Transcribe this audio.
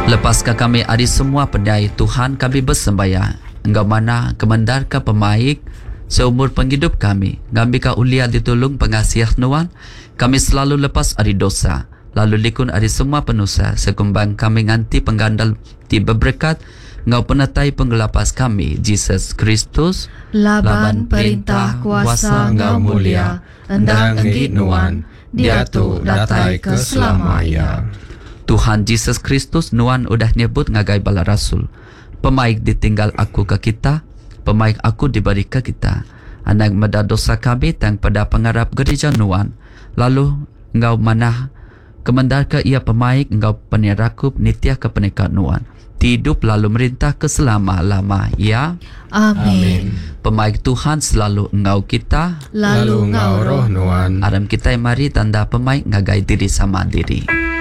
Lepaskah kami hari semua pedai Tuhan kami bersembahyang. Engkau mana kemendarkan pemaik seumur penghidup kami. Ngambilkan ulia ditolong pengasih Tuhan. Kami selalu lepas hari dosa. Lalu likun hari semua penusa. Sekumbang kami nganti penggandal tiba berkat. Engkau penatai penggelapas kami. Jesus Kristus. Laban perintah kuasa Engkau mulia. Endang engkit nuan. Dia tu datai keselamanya. Tuhan Jesus Kristus nuan udah nyebut ngagai bala rasul. Pemaik ditinggal aku ke kita, pemaik aku diberi ke kita. Anak meda dosa kami tang pada pengarap gereja nuan. Lalu engkau mana kemendar ke ia pemaik engkau penirakup nitya ke peneka nuan. Hidup lalu merintah ke selama-lama ya. Amin. Pemaik Tuhan selalu engkau kita, Lalu Engkau roh nuan. aram kita mari tanda pemaik ngagai diri sama diri.